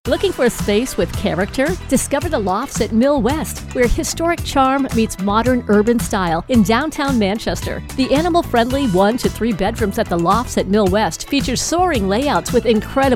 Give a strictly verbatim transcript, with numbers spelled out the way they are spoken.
Looking for a space with character? Discover the Lofts at Mill West, where historic charm meets modern urban style in downtown Manchester. The animal-friendly one to three bedrooms at the Lofts at Mill West features soaring layouts with incredible